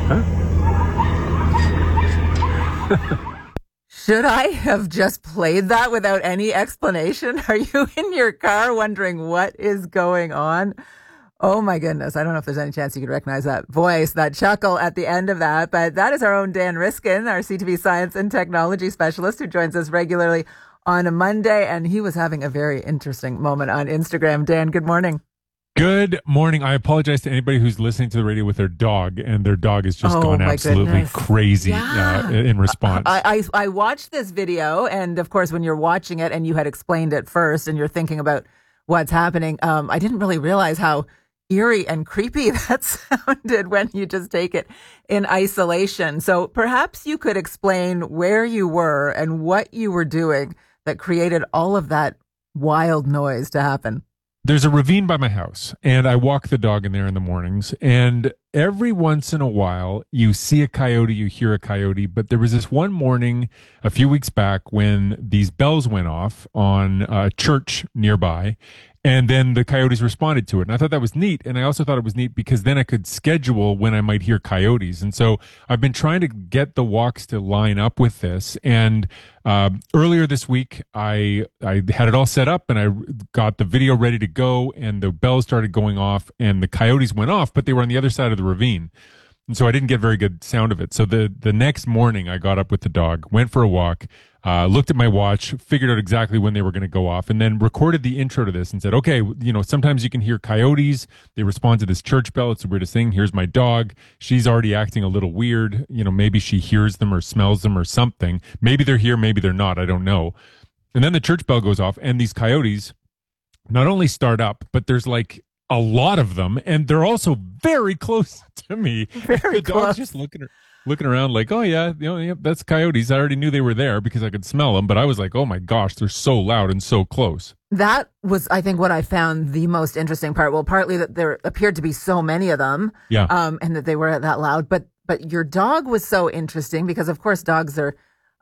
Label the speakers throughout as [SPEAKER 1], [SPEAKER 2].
[SPEAKER 1] Should I have just played that without any explanation? Are you in your car wondering what is going on? Oh my goodness. I don't know if there's any chance you could recognize that voice, that chuckle at the end of that, but that is our own Dan Riskin, our CTV science and technology specialist who joins us regularly on a Monday, and he was having a very interesting moment on Instagram. Dan, good morning.
[SPEAKER 2] Good morning. I apologize to anybody who's listening to the radio with their dog, and their dog has just gone absolutely crazy in response.
[SPEAKER 1] I watched this video, and of course, when you're watching it and you had explained it first and you're thinking about what's happening, I didn't really realize how eerie and creepy that sounded when you just take it in isolation. So perhaps you could explain where you were and what you were doing that created all of that wild noise to happen.
[SPEAKER 2] There's a ravine by my house, and I walk the dog in there in the mornings, and every once in a while you see a coyote, you hear a coyote, but there was this one morning a few weeks back when these bells went off on a church nearby, and then the coyotes responded to it. And I thought that was neat. And I also thought it was neat because then I could schedule when I might hear coyotes. And so I've been trying to get the walks to line up with this. And earlier this week, I had it all set up and I got the video ready to go, and the bells started going off and the coyotes went off, but they were on the other side of the ravine. And so I didn't get very good sound of it. So the next morning I got up with the dog, went for a walk, looked at my watch, figured out exactly when they were going to go off, and then recorded the intro to this and said, okay, sometimes you can hear coyotes. They respond to this church bell. It's the weirdest thing. Here's my dog. She's already acting a little weird. Maybe she hears them or smells them or something. Maybe they're here. Maybe they're not. I don't know. And then the church bell goes off, and these coyotes not only start up, but there's like a lot of them, and they're also very close to me.
[SPEAKER 1] Very
[SPEAKER 2] the
[SPEAKER 1] close.
[SPEAKER 2] dog's just looking around like, oh yeah, that's coyotes. I already knew they were there because I could smell them, but I was like, oh my gosh, they're so loud and so close.
[SPEAKER 1] That was, I think, what I found the most interesting part. Well, partly that there appeared to be so many of them, and that they were that loud. But your dog was so interesting because, of course, dogs are,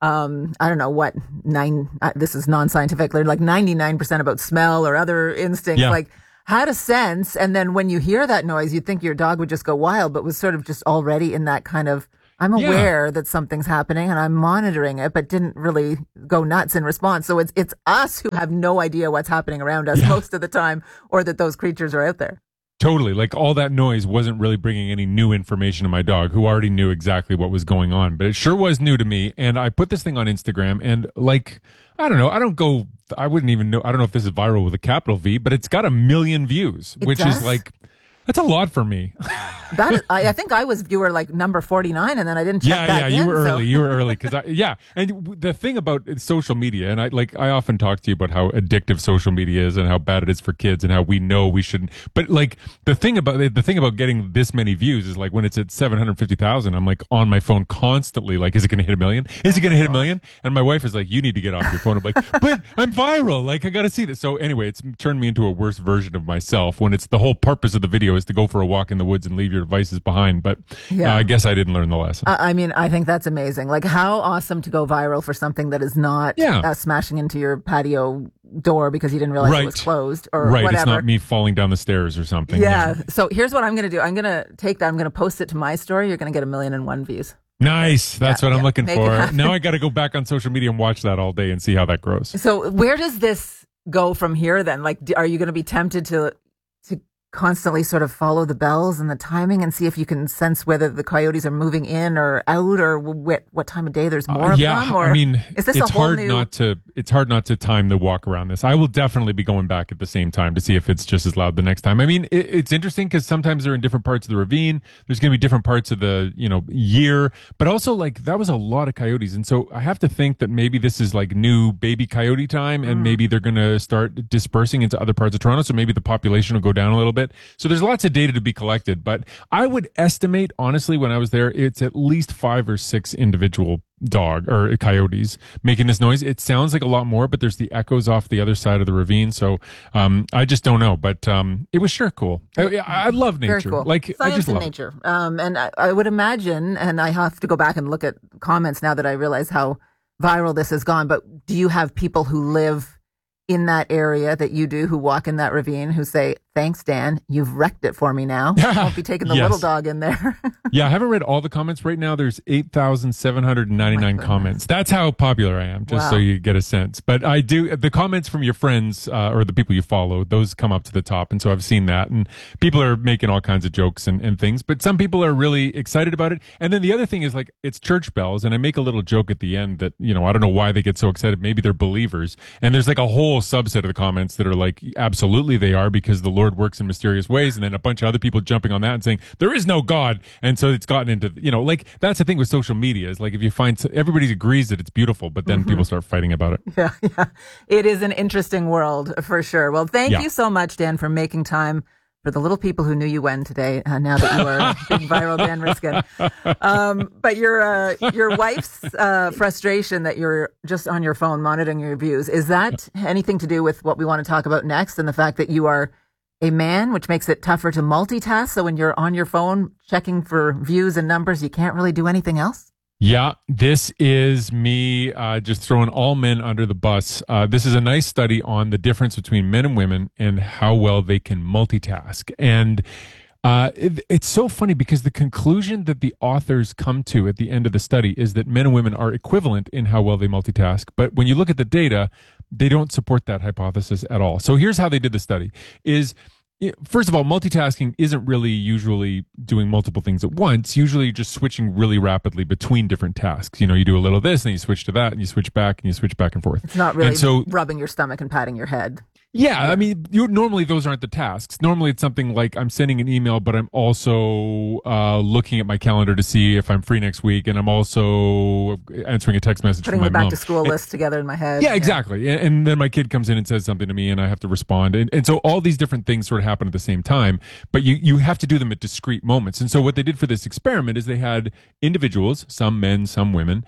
[SPEAKER 1] I don't know what, this is non-scientific, they're like 99% about smell or other instincts, like had a sense. And then when you hear that noise, you'd think your dog would just go wild, but was sort of just already in that kind of, I'm aware that something's happening and I'm monitoring it, but didn't really go nuts in response. So it's us who have no idea what's happening around us most of the time, or that those creatures are out there.
[SPEAKER 2] Totally. Like all that noise wasn't really bringing any new information to my dog, who already knew exactly what was going on, but it sure was new to me. And I put this thing on Instagram, and like, I don't know, I wouldn't even know. I don't know if this is viral with a capital V, but it's got 1 million views, which is like, that's a lot for me.
[SPEAKER 1] I think I was viewer like number 49, and then I didn't check back in.
[SPEAKER 2] You were early. You were early because And the thing about social media, and I often talk to you about how addictive social media is and how bad it is for kids and how we know we shouldn't. But like the thing about getting this many views is like when it's at 750,000, I'm like on my phone constantly. Like, is it going to hit 1 million? Is it going to hit 1 million? And my wife is like, you need to get off your phone. I'm like, but I'm viral. Like, I got to see this. So anyway, it's turned me into a worse version of myself when it's the whole purpose of the video is to go for a walk in the woods and leave your devices behind. But I guess I didn't learn the lesson.
[SPEAKER 1] I mean, I think that's amazing. Like, how awesome to go viral for something that is not smashing into your patio door because you didn't realize it was closed or whatever.
[SPEAKER 2] It's not me falling down the stairs or something.
[SPEAKER 1] Yeah. So here's what I'm going to do. I'm going to take that. I'm going to post it to my story. You're going to get 1,000,001 views.
[SPEAKER 2] Nice. That's what I'm looking for. Now I got to go back on social media and watch that all day and see how that grows.
[SPEAKER 1] So where does this go from here then? Like, are you going to be tempted to constantly sort of follow the bells and the timing and see if you can sense whether the coyotes are moving in or out, or what time of day there's more of them? Or
[SPEAKER 2] I mean,
[SPEAKER 1] is this
[SPEAKER 2] it's hard not to time the walk around this. I will definitely be going back at the same time to see if it's just as loud the next time. I mean, it's interesting because sometimes they're in different parts of the ravine. There's going to be different parts of the year, but also like that was a lot of coyotes, and so I have to think that maybe this is like new baby coyote time, and maybe they're going to start dispersing into other parts of Toronto. So maybe the population will go down a little bit. So there's lots of data to be collected, but I would estimate, honestly, when I was there, it's at least 5 or 6 individual dog or coyotes making this noise. It sounds like a lot more, but there's the echoes off the other side of the ravine. So I just don't know, but it was sure cool. I love nature.
[SPEAKER 1] Very cool.
[SPEAKER 2] Like,
[SPEAKER 1] science
[SPEAKER 2] I just
[SPEAKER 1] and
[SPEAKER 2] love
[SPEAKER 1] nature. And I would imagine, and I have to go back and look at comments now that I realize how viral this has gone, but do you have people who live in that area that you do, who walk in that ravine, who say, thanks, Dan. You've wrecked it for me now. I won't be taking the little dog in there.
[SPEAKER 2] Yeah, I haven't read all the comments right now. There's 8,799 comments. That's how popular I am, just so you get a sense. But I do, the comments from your friends or the people you follow, those come up to the top. And so I've seen that. And people are making all kinds of jokes and things. But some people are really excited about it. And then the other thing is, like, it's church bells. And I make a little joke at the end that, you know, I don't know why they get so excited. Maybe they're believers. And there's like a whole subset of the comments that are like, absolutely they are, because the Lord works in mysterious ways. And then a bunch of other people jumping on that and saying there is no God. And so it's gotten into, you know, like, that's the thing with social media, is like, if you find, everybody agrees that it's beautiful, but then people start fighting about it.
[SPEAKER 1] Yeah. It is an interesting world for sure. Well, thank you so much, Dan, for making time for the little people who knew you when today, now that you are big viral Dan Riskin. But your wife's frustration that you're just on your phone monitoring your views, is that anything to do with what we want to talk about next, and the fact that you are a man, which makes it tougher to multitask? So when you're on your phone checking for views and numbers, you can't really do anything else?
[SPEAKER 2] Yeah, this is me just throwing all men under the bus. This is a nice study on the difference between men and women and how well they can multitask. And it's so funny, because the conclusion that the authors come to at the end of the study is that men and women are equivalent in how well they multitask. But when you look at the data, they don't support that hypothesis at all. So here's how they did the study is, first of all, multitasking isn't really usually doing multiple things at once. Usually just switching really rapidly between different tasks. You know, you do a little of this, and you switch to that, and you switch back, and you switch back and forth.
[SPEAKER 1] It's not really rubbing your stomach and patting your head.
[SPEAKER 2] Yeah, I mean, normally those aren't the tasks. Normally it's something like, I'm sending an email, but I'm also looking at my calendar to see if I'm free next week, and I'm also answering a text message from my mom.
[SPEAKER 1] Putting the back to school list together in my head.
[SPEAKER 2] Yeah, exactly. And then my kid comes in and says something to me, and I have to respond. And so all these different things sort of happen at the same time, but you have to do them at discrete moments. And so what they did for this experiment is they had individuals, some men, some women,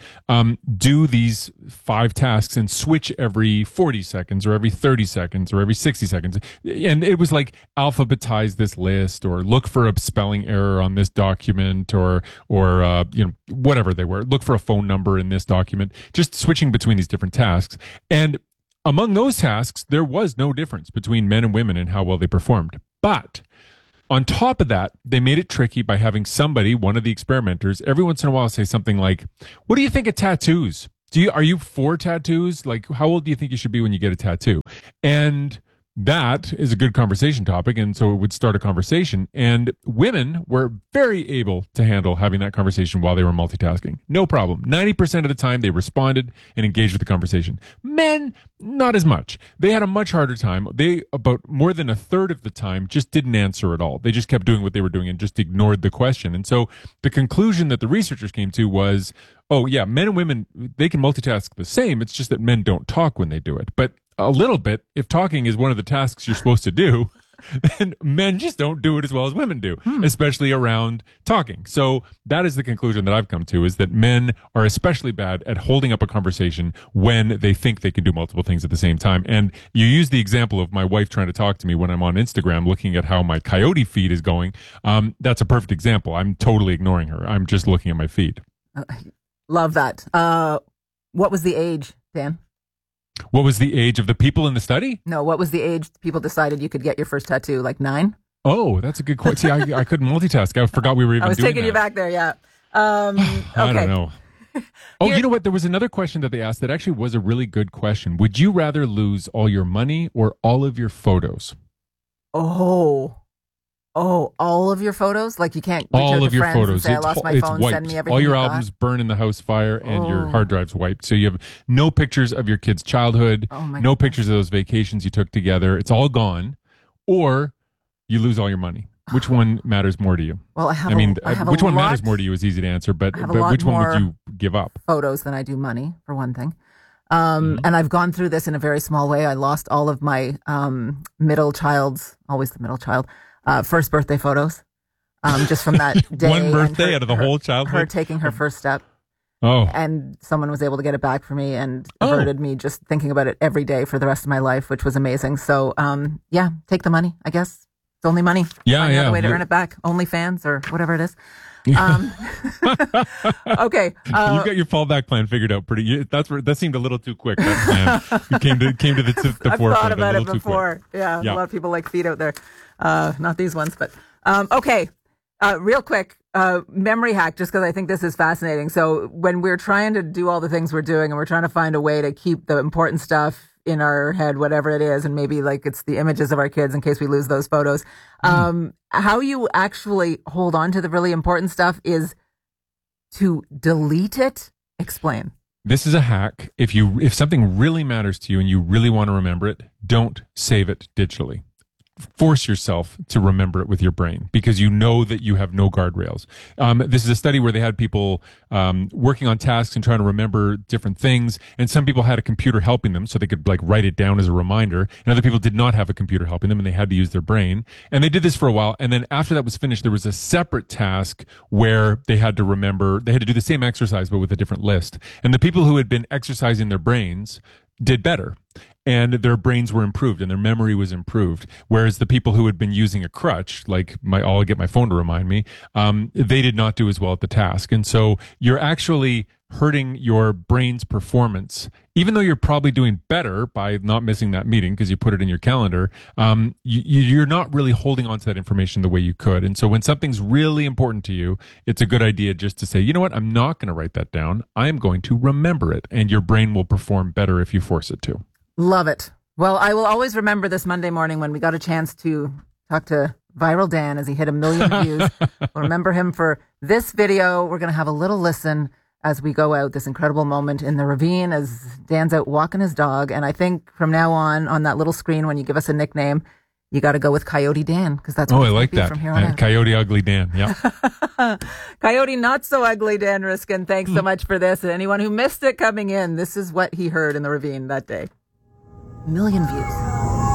[SPEAKER 2] do these 5 tasks and switch every 40 seconds or every 30 seconds or every 60 seconds. And it was like, alphabetize this list, or look for a spelling error on this document, or you know, whatever they were. Look for a phone number in this document. Just switching between these different tasks. And among those tasks, there was no difference between men and women in how well they performed. But on top of that, they made it tricky by having somebody, one of the experimenters, every once in a while say something like, what do you think of tattoos? Are you for tattoos? Like, how old do you think you should be when you get a tattoo? And that is a good conversation topic. And so it would start a conversation. And women were very able to handle having that conversation while they were multitasking. No problem. 90% of the time they responded and engaged with the conversation. Men, not as much. They had a much harder time. They, about more than a third of the time, just didn't answer at all. They just kept doing what they were doing and just ignored the question. And so the conclusion that the researchers came to was, oh yeah, men and women, they can multitask the same. It's just that men don't talk when they do it. But a little bit, if talking is one of the tasks you're supposed to do, then men just don't do it as well as women do, especially around talking. So that is the conclusion that I've come to, is that men are especially bad at holding up a conversation when they think they can do multiple things at the same time. And you use the example of my wife trying to talk to me when I'm on Instagram, looking at how my Coyote feed is going. That's a perfect example. I'm totally ignoring her. I'm just looking at my feed.
[SPEAKER 1] Love that. What was the age, Dan?
[SPEAKER 2] What was the age of the people in the study?
[SPEAKER 1] No, what was the age people decided you could get your first tattoo? Like 9?
[SPEAKER 2] Oh, that's a good question. See, I couldn't multitask. I forgot we were even doing that.
[SPEAKER 1] I was taking you back there, yeah. Okay.
[SPEAKER 2] I don't know. Oh, you know what? There was another question that they asked that actually was a really good question. Would you rather lose all your money or all of your photos?
[SPEAKER 1] Oh, all of your photos? Like, you can't reach
[SPEAKER 2] all
[SPEAKER 1] out
[SPEAKER 2] of
[SPEAKER 1] to
[SPEAKER 2] your
[SPEAKER 1] friends
[SPEAKER 2] photos.
[SPEAKER 1] and say, I lost my phone,
[SPEAKER 2] wiped.
[SPEAKER 1] send me everything.
[SPEAKER 2] All your
[SPEAKER 1] you
[SPEAKER 2] albums
[SPEAKER 1] got?
[SPEAKER 2] burn in the house fire, and your hard drive's wiped. So you have no pictures of your kids' childhood, no pictures of those vacations you took together. It's all gone. Or you lose all your money. Which one matters more to you?
[SPEAKER 1] Well,
[SPEAKER 2] which one matters more to you is easy to answer, but which one would you give up?
[SPEAKER 1] Photos than I do money, for one thing. And I've gone through this in a very small way. I lost all of my middle child's, always the middle child, first birthday photos. Just from that day.
[SPEAKER 2] One birthday out of the whole childhood?
[SPEAKER 1] Her taking her first step.
[SPEAKER 2] Oh.
[SPEAKER 1] And someone was able to get it back for me and averted me just thinking about it every day for the rest of my life, which was amazing. So, yeah, take the money, I guess. It's only money.
[SPEAKER 2] Yeah,
[SPEAKER 1] Find another way to earn it back. OnlyFans or whatever it is. Okay.
[SPEAKER 2] You got your fallback plan figured out pretty. That seemed a little too quick. That plan came to the
[SPEAKER 1] I've
[SPEAKER 2] forefront.
[SPEAKER 1] Thought about
[SPEAKER 2] a
[SPEAKER 1] it before. Yeah, a lot of people like feet out there. Not these ones, but okay. Real quick, memory hack, just because I think this is fascinating. So when we're trying to do all the things we're doing and we're trying to find a way to keep the important stuff in our head, whatever it is, and maybe like it's the images of our kids in case we lose those photos, how you actually hold on to the really important stuff is to delete it. Explain.
[SPEAKER 2] This is a hack. If something really matters to you and you really want to remember it, don't save it digitally. Force yourself to remember it with your brain because you know that you have no guardrails. This is a study where they had people working on tasks and trying to remember different things, and some people had a computer helping them so they could like write it down as a reminder, and other people did not have a computer helping them and they had to use their brain. And they did this for a while, and then after that was finished, there was a separate task where they had to do the same exercise but with a different list. And the people who had been exercising their brains did better. And their brains were improved and their memory was improved. Whereas the people who had been using a crutch, like I'll get my phone to remind me, they did not do as well at the task. And so you're actually hurting your brain's performance, even though you're probably doing better by not missing that meeting because you put it in your calendar. You're not really holding on to that information the way you could. And so when something's really important to you, it's a good idea just to say, you know what, I'm not going to write that down. I'm going to remember it. And your brain will perform better if you force it to.
[SPEAKER 1] Love it. Well, I will always remember this Monday morning when we got a chance to talk to Viral Dan as he hit 1 million views. We'll remember him for this video. We're going to have a little listen as we go out, this incredible moment in the ravine as Dan's out walking his dog. And I think from now on that little screen, when you give us a nickname, you got to go with Coyote Dan because that's what
[SPEAKER 2] I like that.
[SPEAKER 1] From here on out.
[SPEAKER 2] Coyote Ugly Dan. Yeah.
[SPEAKER 1] Coyote Not So Ugly Dan Riskin. Thanks so much for this. And anyone who missed it coming in, this is what he heard in the ravine that day. 1 million views.